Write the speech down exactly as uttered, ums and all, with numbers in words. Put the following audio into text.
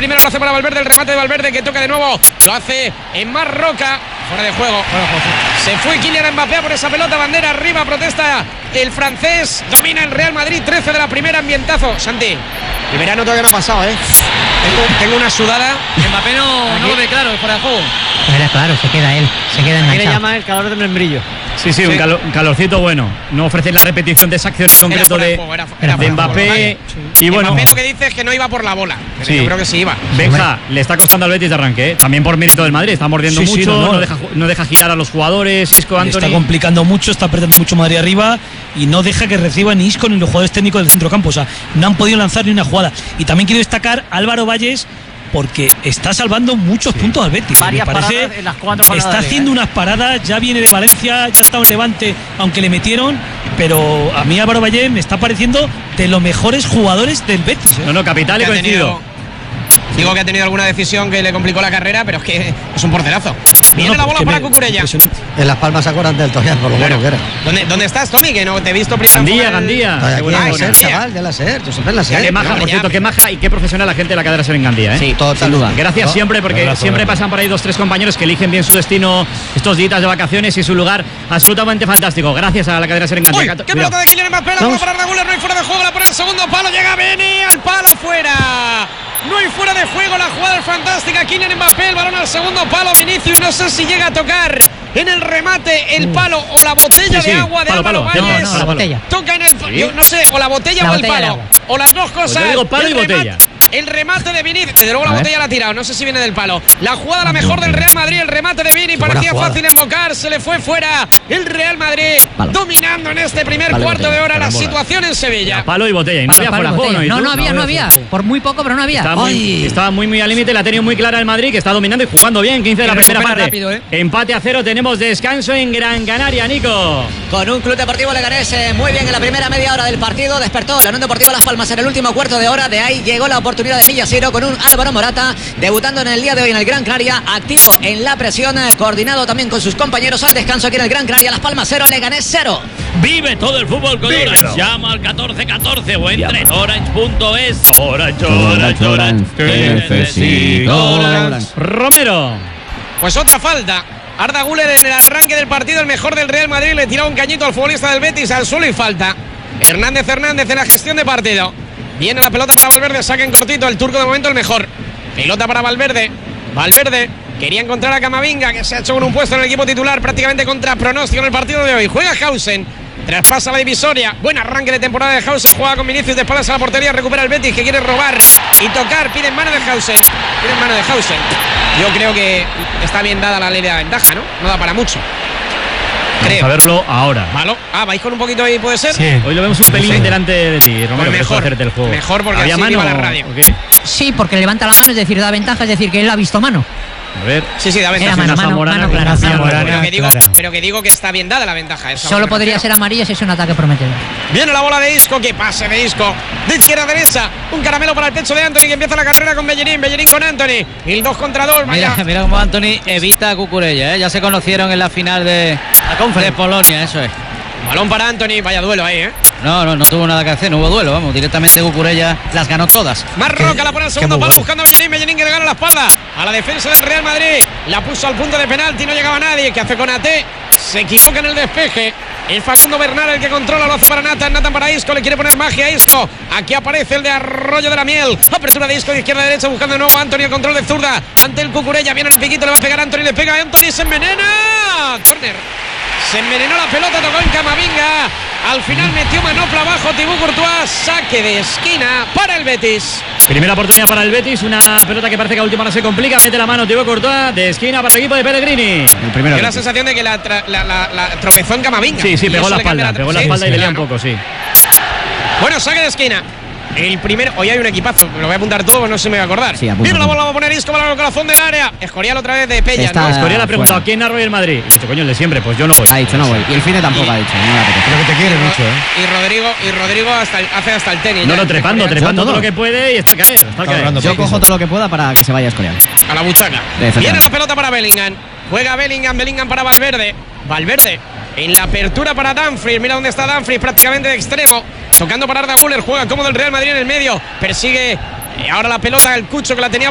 primero lo hace para Valverde, el remate de Valverde que toca de nuevo, lo hace en Marroca, fuera de juego. Fuera de juego sí. Se fue Kylian Mbappé por esa pelota, bandera arriba, protesta el francés, domina el Real Madrid, trece de la primera, ambientazo. Santi, el verano todavía no ha pasado, ¿eh? Tengo, tengo una sudada. Mbappé no, no lo ve claro, es fuera de juego. Era claro, se queda él, se queda enganchado. Aquí le llama el calor del membrillo. Sí, sí, sí. Un, calo, un calorcito bueno. No ofrece la repetición de esa acción en concreto de, juego, era, era de Mbappé. Vale. Sí. Y bueno, Mbappé lo que dice es que no iba por la bola. Pero sí. Yo creo que sí iba. Benja, le está costando al Betis de arranque, ¿eh? También por mérito del Madrid. Está mordiendo sí, mucho, sí, no, no. No, deja, no deja girar a los jugadores. Isco, Antony. Está complicando mucho, está perdiendo mucho Madrid arriba y no deja que reciba ni Isco ni los jugadores técnicos del centrocampo. O sea, no han podido lanzar ni una jugada. Y también quiero destacar a Álvaro Valles, porque está salvando muchos sí. puntos al Betis. Varias me parece, paradas en las cuatro está haciendo ¿eh? unas paradas, ya viene de Valencia, ya está en Levante, aunque le metieron, pero a mí Álvaro Valle me está pareciendo de los mejores jugadores del Betis. ¿eh? No, no, capital y coincido. Digo que ha tenido alguna decisión que le complicó la carrera, pero es que es un porterazo. Viene no, no, la bola para Cucurella. En Las Palmas se acuerdan del Toyan, por lo bueno que era. ¿Dónde, ¿Dónde estás, Tony? Que no te he visto primero. Gandía, Gandía. Aquí en la SER, chaval, de la SER. Yo siempre en la SER. Qué maja, por cierto, qué maja y qué profesional la gente de la cadena SER en Gandía, ¿eh? Sí, todo, sin duda. Gracias ¿no? siempre, porque no, siempre pasan por ahí dos, tres compañeros que eligen bien su destino estos días de vacaciones y su lugar absolutamente fantástico. Gracias a la cadena SER en Gandía. Uy, qué pelota de Kylian Mbappé, la bola para Arda Güler, no hay fuera de juego, la pone el segundo palo, llega Beni, al palo fuera. No hay fuera de juego, la jugada es fantástica. Kylian Mbappé, el balón al segundo palo, Vinicius, y no sé si llega a tocar en el remate el palo o la botella sí, sí. de agua de palo, Álvaro palo. Valles. No, no, la botella. Toca en el, ¿Sí? yo no sé, o la botella la o botella el palo, o las dos cosas. Pues yo digo palo y remate, botella. El remate de Vini, desde luego la botella la ha tirado, no sé si viene del palo. La jugada la mejor del Real Madrid, el remate de Vini, parecía fácil embocar, se le fue fuera el Real Madrid, palo. Dominando en este primer palo cuarto de hora la situación en Sevilla. La palo y botella, y no palo, había palo, fuera juego, no, no, no había, no había, por muy poco, pero no había. Estaba muy, estaba muy, muy al límite, la ha tenido muy clara el Madrid, que está dominando y jugando bien, quince de la primera parte. Rápido, ¿eh? Empate a cero, tenemos descanso en Gran Canaria, Nico. Con un Club Deportivo Leganés eh, muy bien en la primera media hora del partido, despertó la Unión Deportiva Las Palmas en el último cuarto de hora, de ahí llegó la oportunidad de Villasiero con un Álvaro Morata, debutando en el día de hoy en el Gran Canaria, activo en la presión, eh, coordinado también con sus compañeros al descanso aquí en el Gran Canaria. Las Palmas cero, Leganés cero. Vive todo el fútbol con Vívelo. Orange. Llama al catorce catorce o entre en orange punto es. Orange, Orange, Orange, que necesito Orange. Romero. Pues otra falta. Arda Güler en el arranque del partido, el mejor del Real Madrid, le tiró un cañito al futbolista del Betis al suelo y falta. Hernández Hernández en la gestión de partido. Viene la pelota para Valverde, saca en cortito, el turco de momento el mejor. Pelota para Valverde. Valverde quería encontrar a Camavinga, que se ha hecho con un puesto en el equipo titular prácticamente contra pronóstico en el partido de hoy. Juega Hausen, traspasa la divisoria. Buen arranque de temporada de Hausen, juega con Vinicius de espaldas a la portería, recupera el Betis que quiere robar y tocar, pide en mano de Hausen. Pide en mano de Hausen. Yo creo que está bien dada la ley de la ventaja, ¿no? No da para mucho. Creo. Vamos a verlo ahora. Malo. Ah, vais con un poquito ahí, ¿puede ser? Sí. Hoy lo vemos un pelín sí. delante de ti, Romero. Pues mejor, hacerte el juego. Mejor porque ¿Había así mano iba la radio. ¿O qué? Sí, porque levanta la mano, es decir, da ventaja, es decir, que él ha visto mano. A ver. Sí, sí, da ventaja. Era mano, mano, mano clara. Pero que, digo, pero que digo que está bien dada la ventaja. Eso Solo podría ser amarilla si es un ataque prometedor. Viene la bola de Isco, que pase de Isco. De izquierda a derecha, un caramelo para el pecho de Antony, que empieza la carrera con Bellerín. Bellerín con Antony. El dos contra dos. Mira, mira cómo Antony evita a Cucurella, ¿eh? Ya se conocieron en la final de, de Polonia, eso es. Balón para Antony, vaya duelo ahí, ¿eh? No, no, no tuvo nada que hacer, no hubo duelo, vamos, directamente Cucurella las ganó todas. Marroca la pone al segundo palo buscando a Bellerín, Bellerín que le gana la espalda a la defensa del Real Madrid, la puso al punto de penalti, no llegaba nadie, que hace con A T, se equivoca en el despeje, el Facundo Bernal el que controla, lo hace para Nathan, Nathan para Isco, le quiere poner magia a Isco, aquí aparece el de Arroyo de la Miel, apertura de Isco de izquierda a derecha buscando de nuevo a Antony, el control de zurda, ante el Cucurella, viene el piquito, le va a pegar a Antony, le pega a Antony, se envenena, córner. Se envenenó la pelota, tocó en Camavinga. Al final metió manopla abajo Thibaut Courtois. Saque de esquina para el Betis. Primera oportunidad para el Betis. Una pelota que parece que a última hora se complica. Mete la mano Thibaut Courtois. De esquina para el equipo de Pellegrini. El primero. Dio la sensación de que la, tra, la, la, la tropezó en Camavinga. Sí, sí, pegó la espalda. Pegó la espalda y le dio un poco, sí. Bueno, saque de esquina. El primero, hoy hay un equipazo, me lo voy a apuntar todo, no se me va a acordar. Sí, Viene la bola, va a poner Isco para el corazón del área. Escorial otra vez de Pella. ¿no? Escorial ha preguntado quién narró el Madrid. Y dicho, coño, el de siempre, pues yo no voy. Ha dicho, no voy. Y el Fine tampoco y, ha dicho. No, pero que te quiere mucho, ¿eh? Y Rodrigo, y Rodrigo hasta el, hace hasta el tenis. No, no, trepando, trepando todo lo que puede y está al caer. Está al caer. Yo cojo todo lo que pueda para que se vaya Escorial. A la buchaca. Viene la pelota para Bellingham. Juega Bellingham, Bellingham para Valverde. Valverde en la apertura para Dumfries. Mira dónde está Dumfries, prácticamente de extremo. Tocando para Arda Güler. Juega cómodo el Real Madrid en el medio. Persigue ahora la pelota el Cucho que la tenía